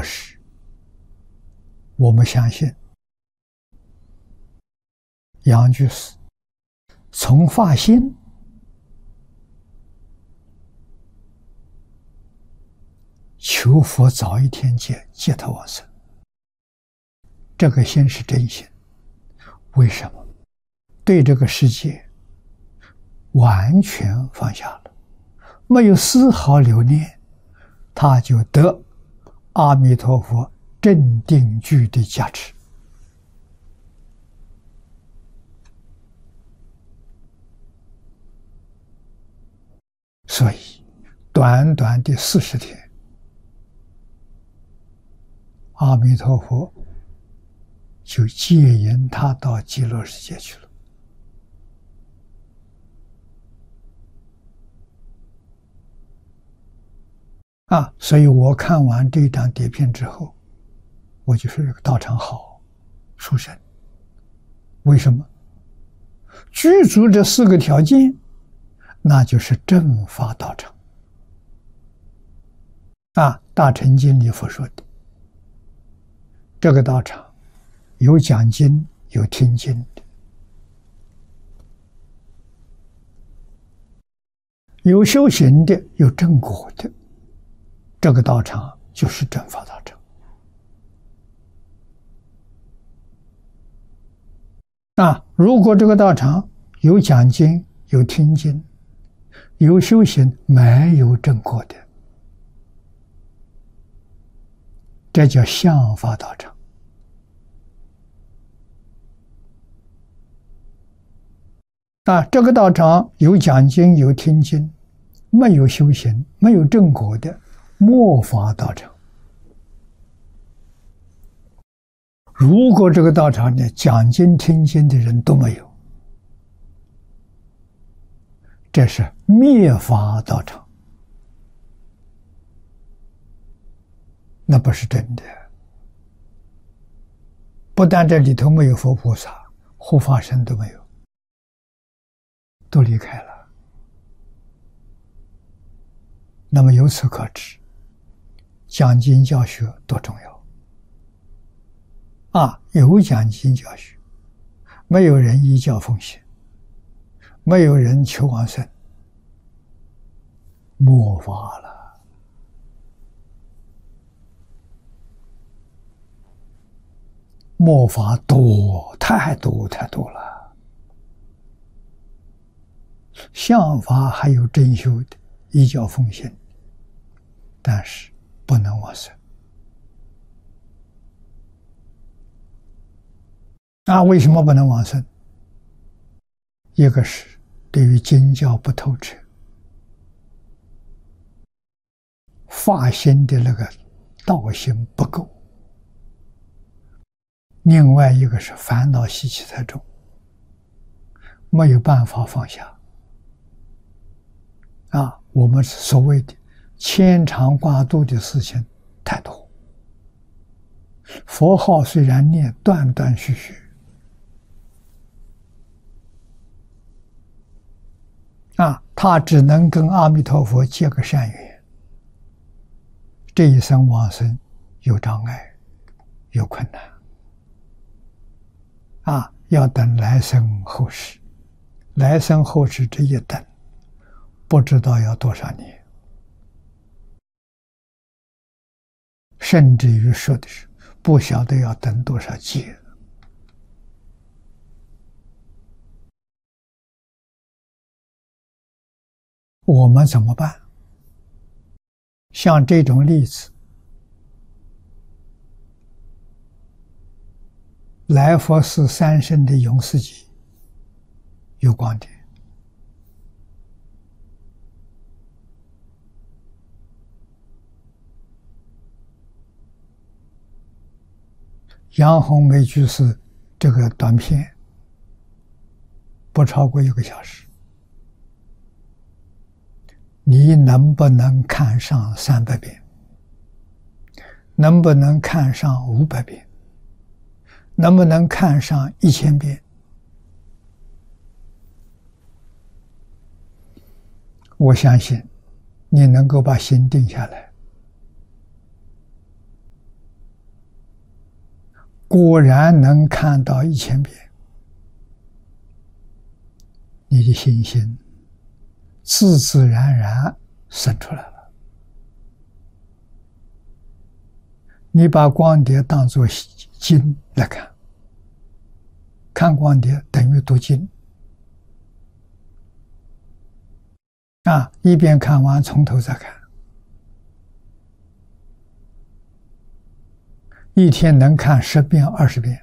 是我们相信杨居士从发心求佛早一天解脱往生，这个心是真心。为什么？对这个世界完全放下了，没有丝毫留恋，他就得阿弥陀佛镇定具的加持。所以短短的40天，阿弥陀佛就接引他到极乐世界去了。所以我看完这张碟片之后，我就说这个道场好，殊胜。为什么？具足这4个条件，那就是正法道场。大乘经里佛说的，这个道场有讲经，有听经的，有修行的，有正果的。这个道场就是正法道场。如果这个道场有讲经，有听经，有修行，没有正果的，这叫相法道场。这个道场有讲经，有听经，没有修行，没有正果的，末法道场。如果这个道场呢，讲经听经的人都没有，这是灭法道场，那不是真的。不但这里头没有佛菩萨，护法神都没有，都离开了。那么由此可知，讲经教学多重要。有讲经教学，没有人依教奉行，没有人求往生，末法了。末法多，太多太多了。相法还有真修的，依教奉行，但是不能往生。为什么不能往生？一个是对于经教不透彻，发心的那个道心不够；另外一个是烦恼习气太重，没有办法放下。我们所谓的牵肠挂肚的事情太多，佛号虽然念断断续续，他只能跟阿弥陀佛结个善缘，这一生往生有障碍，有困难，要等来生后世，来生后世这一等，不知道要多少年，甚至于说的是不晓得要等多少劫。我们怎么办？像这种例子，来佛寺三圣的永世集有光碟，杨洪梅居士这个短片不超过1个小时，你能不能看上300遍？能不能看上500遍？能不能看上1000遍？我相信你能够把心定下来， 果然能看到1000遍，你的信心自自然然生出来了。你把光碟当作经来看，看光碟等于读经啊，一遍看完从头再看，一天能看10遍、20遍。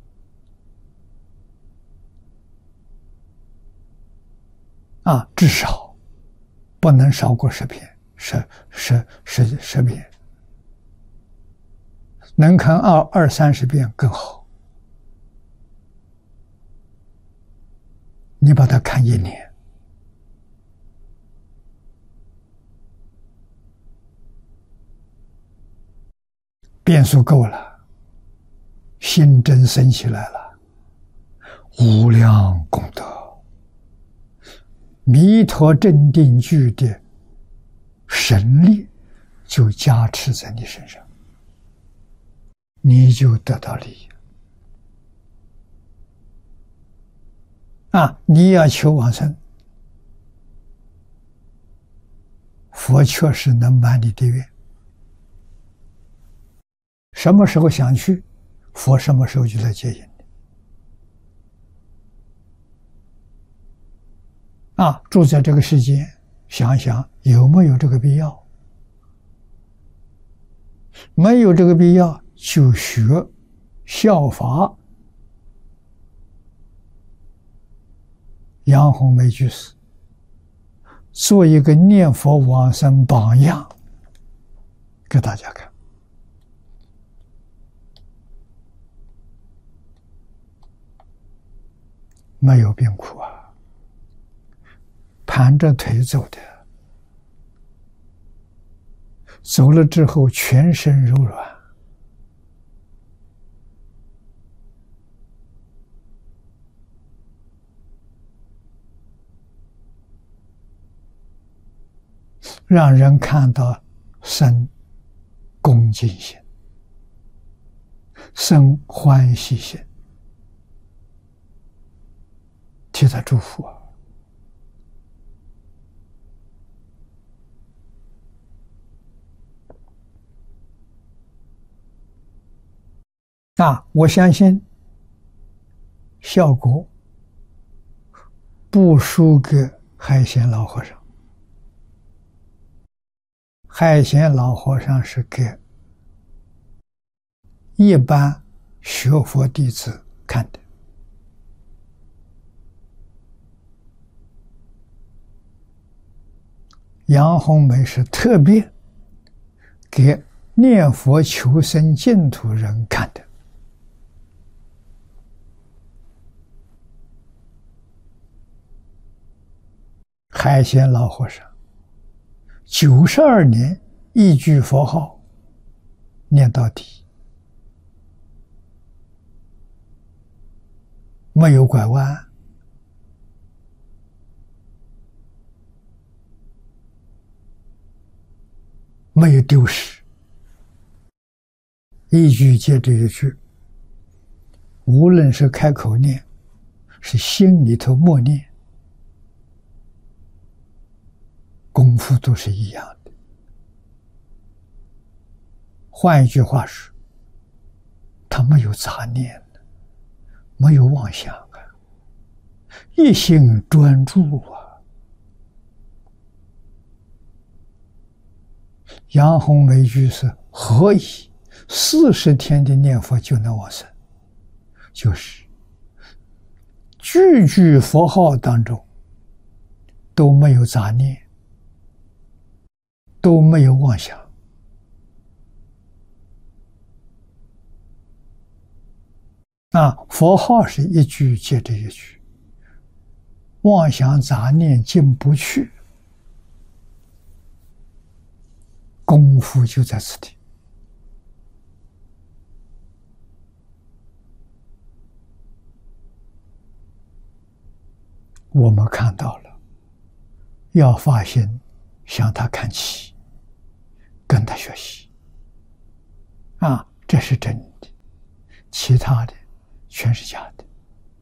啊，至少不能少过10遍，10遍，能看20-30遍更好。你把它看1年，遍数够了，心真生起来了，无量功德。弥陀镇定具的神力就加持在你身上，你就得到利益啊！你要求往生，佛确实能满你的愿。什么时候想去，佛什么时候就来接引你。啊，住在这个世界，想想有没有这个必要？没有这个必要，就学效法杨红梅居士，做一个念佛往生榜样给大家看。没有病苦啊，盘着腿走的，走了之后全身柔软，让人看到生恭敬心，生欢喜心，替他祝福啊！我相信效果不输给海贤老和尚。海贤老和尚是给一般学佛弟子看的，杨红梅是特别给念佛求生净土人看的。海贤老和尚92年一句佛号念到底，没有拐弯，没有丢失，一句接着一句，无论是开口念，是心里头默念，功夫都是一样的。换一句话说，他没有杂念，没有妄想啊，一心专注啊。杨红梅居士何以40天的念佛就能往生？就是句句佛号当中都没有杂念，都没有妄想。佛号是一句接着一句，妄想杂念进不去，功夫就在此地。我们看到了，要发心向他看齐，跟他学习这是真的。 其他的全是假的。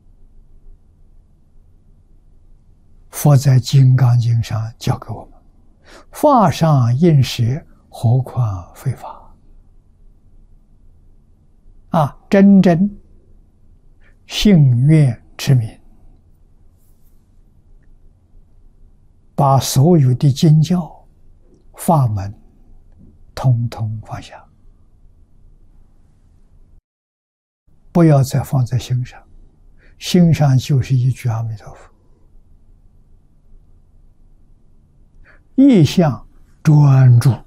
佛在《金刚经》上教给我们：法上应舍，何况非法？真正信愿持名，把所有的经教法门统统放下，不要再放在心上，心上就是一句阿弥陀佛，意向专注。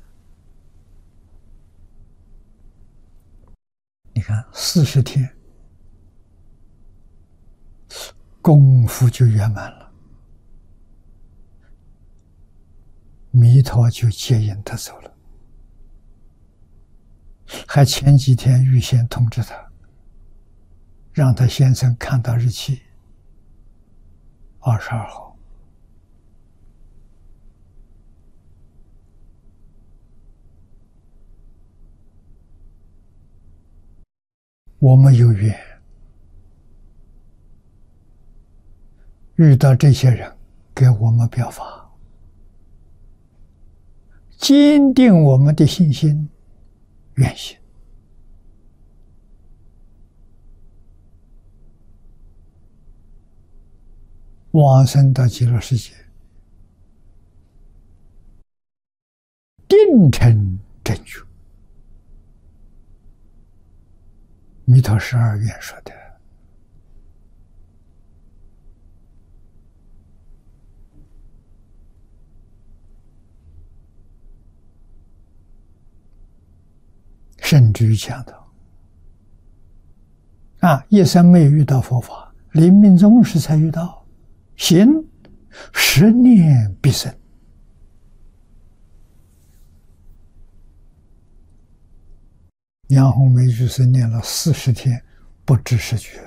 你看40天功夫就圆满了，弥陀就接引他走了。还前几天预先通知他，让他先生看到日期22号。我们有缘遇到这些人给我们表法，坚定我们的信心愿心。往生到极乐世界，定成正觉。弥陀12愿说的。甚至于讲到一生没有遇到佛法，临命终时才遇到，行10念必生。杨红梅居士念了40天不知是觉，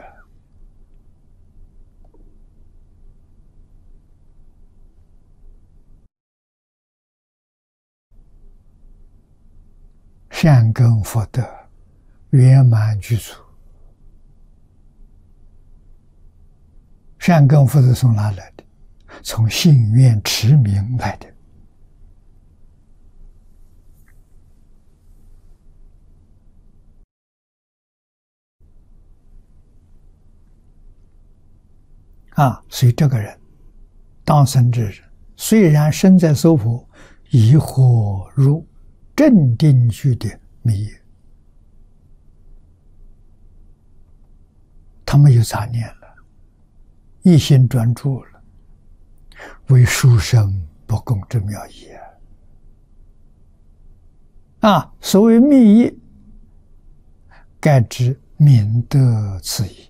善根福德圆满具足。善根福德从哪来的？从信愿持名来的。所以这个人当生之人，虽然身在娑婆，亦或入正定居的密业，他没有杂念了，一心专注了，为殊胜不共之妙也。所谓密业，盖指明德次义。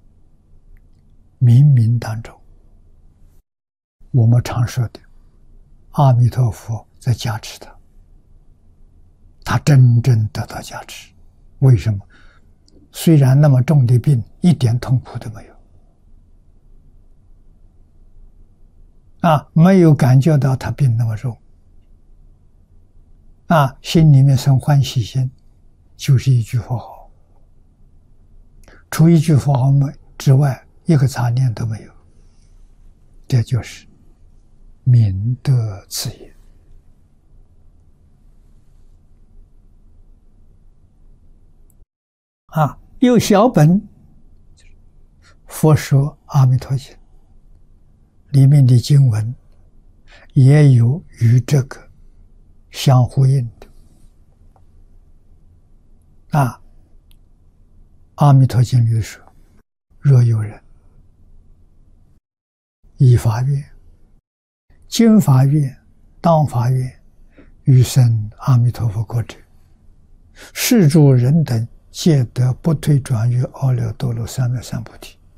冥冥当中，我们常说的阿弥陀佛在加持他，他真正得到加持。为什么？虽然那么重的病，一点痛苦都没有，没有感觉到他病那么重，心里面生欢喜心，就是一句佛号，除一句佛号之外，一个杂念都没有，这就是明德次业。有小本佛说阿弥陀经里面的经文也有与这个相呼应的。阿弥陀经里说，若有人依法愿、经法愿、当法愿，欲生阿弥陀佛国者，是诸人等皆得不退转于阿耨多罗三藐三菩提。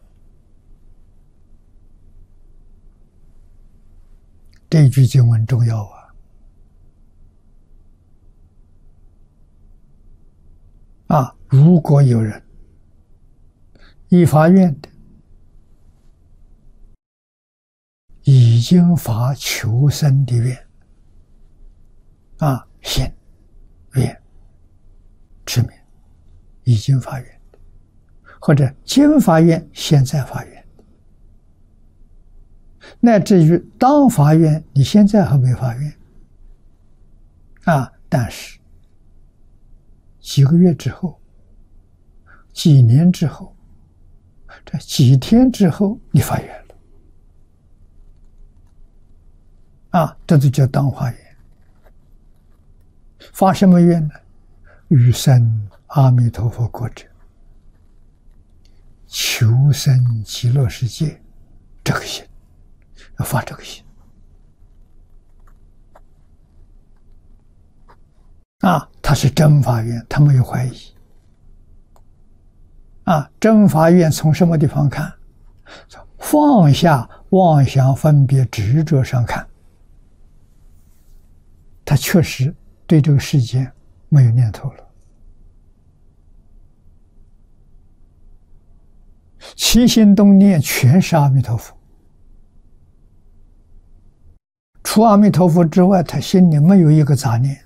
这句经文重要如果有人依法愿的已经发求生的愿信愿持名，已经发愿的， 或者经发愿现在发愿，乃至于当发愿，你现在还没发愿但是几个月之后、几年之后、这几天之后，你发愿了这就叫当发愿。发什么愿呢？欲生阿弥陀佛国者，求生极乐世界，这个心要发这个心他是真发愿，他没有怀疑真发愿从什么地方看？放下妄想分别执着上看，他确实对这个世界没有念头了，起心动念全是阿弥陀佛，除阿弥陀佛之外，他心里没有一个杂念，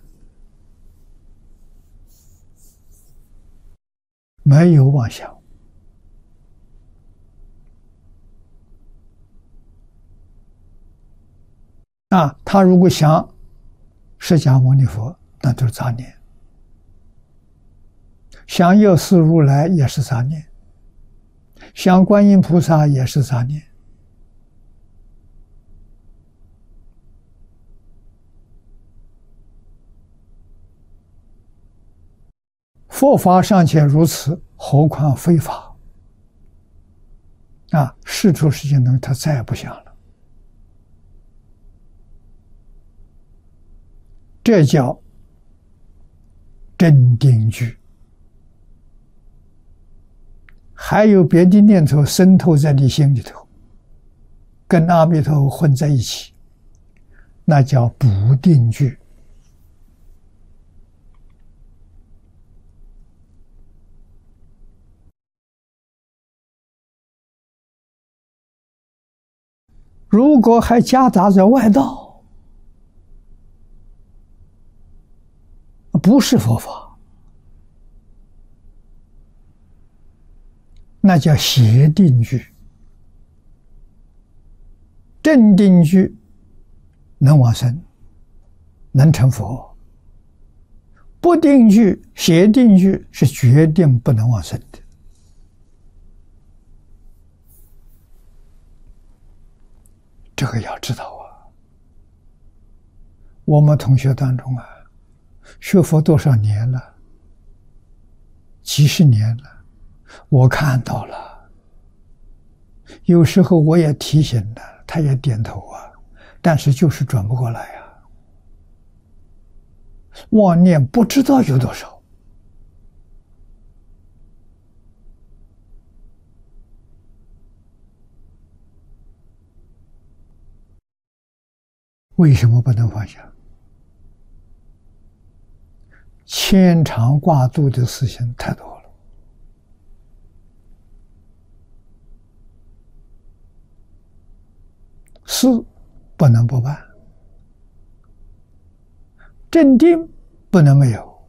没有妄想他如果想释迦牟尼佛，那都是杂念；想药师如来也是杂念；想观音菩萨也是杂念。佛法尚且如此，何况非法世出世间东西他再也不想了。这叫真定句。还有别的念头渗透在你心里头，跟阿弥陀佛混在一起，那叫不定句。如果还夹杂着外道，不是佛法，那叫邪定句。正定句能往生，能成佛；不定句、邪定句是决定不能往生的。这个要知道我们同学当中学佛多少年了？几十年了，我看到了。有时候我也提醒了，他也点头但是就是转不过来妄念不知道有多少。为什么不能放下？牵肠挂肚的事情太多了。事不能不办，镇定不能没有。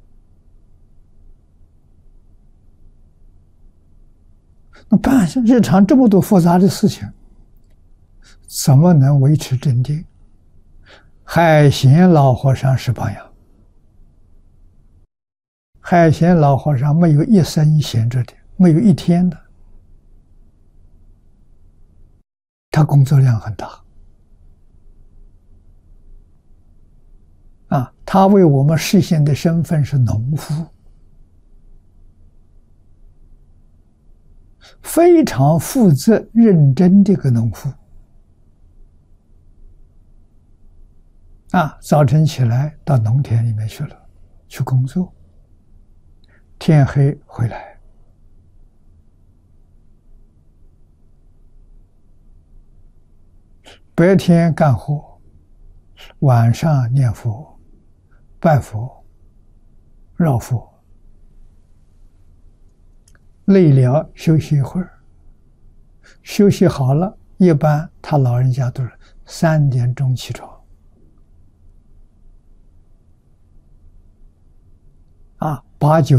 那办日常这么多复杂的事情，怎么能维持镇定？海贤老和尚是榜样。海贤老和尚没有一生闲着的，没有一天的，他工作量很大他为我们实现的身份是农夫，非常负责认真的一个农夫早晨起来到农田里面去了，去工作，天黑回来，白天干活，晚上念佛、拜佛、绕佛，累了休息一会儿，休息好了，一般他老人家都是3点钟起床8、9